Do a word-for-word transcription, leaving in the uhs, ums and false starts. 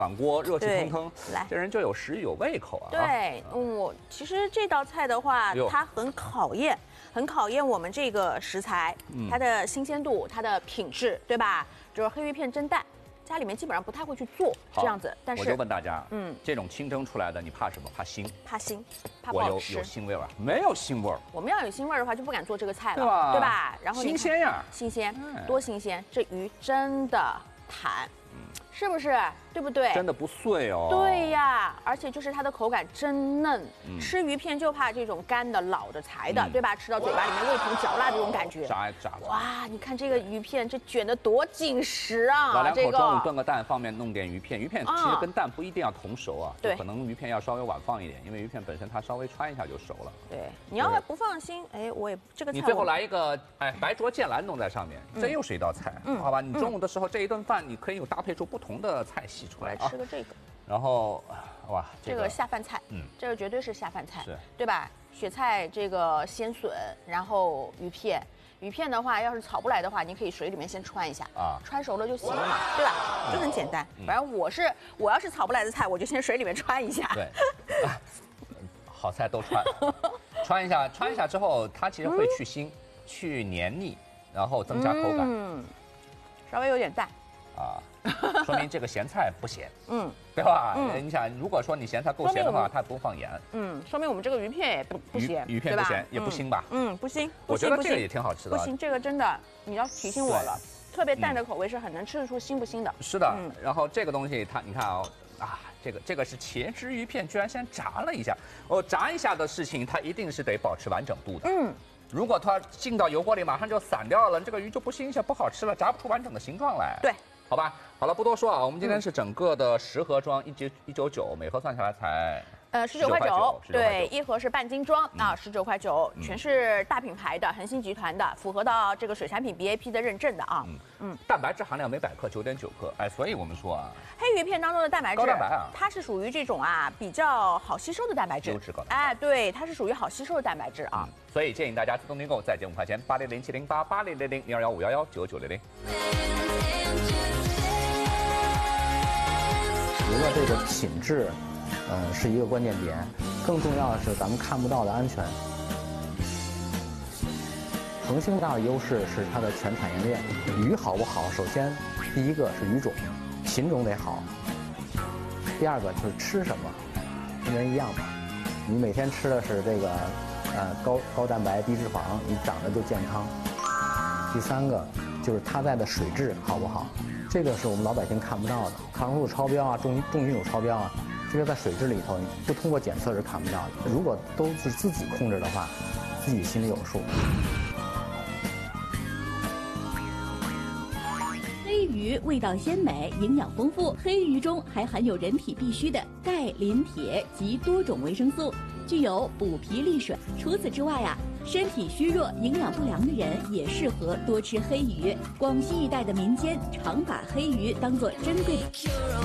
反锅热气腾腾， 来， 这人就有食欲有胃口啊。 对，嗯，我其实这道菜的话，它很考验，很考验我们这个食材， 嗯、 它的新鲜度、它的品质，对吧？就是黑鱼片蒸蛋，家里面基本上不太会去做这样子。但是我就问大家， 嗯， 这种清蒸出来的，你怕什么？怕腥？ 怕腥，怕不我有好吃。 有腥味啊？没有腥味儿。 我们要有腥味儿的话，就不敢做这个菜了， 对吧？ 对吧？然后新鲜呀， 新鲜，多新鲜！这鱼真的弹。是不是？对不对？ 真的不碎哦。 对呀，而且就是它的口感真嫩。嗯、吃鱼片就怕这种干的、老的、柴的，嗯、对吧？吃到嘴巴里面味同嚼蜡这种感觉。 炸炸的。 哇，你看这个鱼片，这卷得多紧实啊！ 老两口这个中午炖个蛋，方便弄点鱼片。鱼片其实跟蛋不一定要同熟啊， 对、嗯， 可能鱼片要稍微晚放一点，因为鱼片本身它稍微穿一下就熟了。 对，你要不放心，哎，我也这个菜。 你最后来一个，哎，白灼剑兰弄在上面，这又是一道菜，嗯，好吧？你中午的时候这一顿饭，你可以有搭配出不同的菜系出来啊。 吃个这个。 然后，哇， 这个下饭菜，嗯，这个绝对是下饭菜， 是， 对吧？雪菜这个鲜笋，然后鱼片，鱼片的话，要是炒不来的话，你可以水里面先穿一下啊，穿熟了就行了嘛，对吧？就很简单。反正我是，我要是炒不来的菜，我就先水里面穿一下。 对，好菜都穿，穿一下，穿一下之后，它其实会去腥、去黏腻，然后增加口感。 嗯，稍微有点淡。 啊，说明这个咸菜不咸，嗯，对吧？嗯，你想，如果说你咸菜够咸的话，它不放盐， 嗯，说明我们这个鱼片也不不咸， 鱼片不咸也不腥吧？ 嗯，不腥。 我觉得这个也挺好吃的。 不腥，这个真的你要提醒我了，特别淡的口味是很能吃得出腥不腥的。 是的，然后这个东西它，你看啊，啊，这个这个是茄汁鱼片，居然先炸了一下，哦，炸一下的事情，它一定是得保持完整度的，嗯。如果它进到油锅里马上就散掉了，这个鱼就不新鲜不好吃了，炸不出完整的形状来。 对。 好吧，好了，不多说啊。我们今天是整个的十盒装，一九一九九，每盒算下来才呃十九块九，对，一盒是半斤装啊，十九块九，全是大品牌的，恒星集团的，符合到这个水产品 B A P 的认证的啊。嗯嗯，蛋白质含量每百克九点九克，哎，所以我们说啊， 黑鱼片当中的蛋白质， 高蛋白啊， 它是属于这种啊比较好吸收的蛋白质， 优质高蛋白， 哎，对，它是属于好吸收的蛋白质啊。 所以建议大家自动订购，再减五块钱，八零零七零八八零零零零二幺五幺幺九九零零。 除了这个品质，嗯，是一个关键点，更重要的是咱们看不到的安全。恒星大的优势是它的全产业链，鱼好不好，首先第一个是鱼种，品种得好，第二个就是吃什么，跟人一样嘛，你每天吃的是这个，呃，高高蛋白低脂肪，你长得就健康。第三个就是它在的水质好不好。这个是我们老百姓看不到的，抗生素超标啊，重重金属超标啊，这个在水质里头不通过检测是看不到的。如果都是自己控制的话，自己心里有数。 黑鱼味道鲜美，营养丰富，黑鱼中还含有人体必需的钙、磷、铁及多种维生素，具有补脾利水。除此之外呀、啊。身体虚弱、营养不良的人也适合多吃黑鱼。广西一带的民间常把黑鱼当作珍贵的。